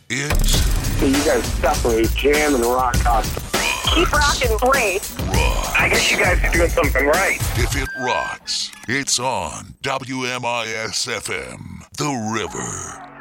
It's So you guys separate jam and rock constantly. Keep rocking, Blade. rock. I guess you guys are doing something right. If it rocks, it's on WMIS FM, The River.